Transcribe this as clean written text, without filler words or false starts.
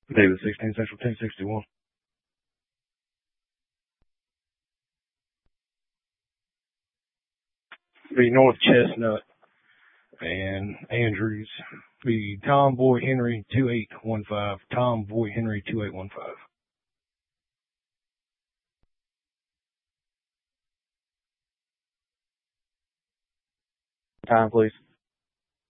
David 16 Central 1061. Be North Chestnut and Andrews. Be Tom Boy Henry 2815. Tom Boy Henry 2815. Time, please.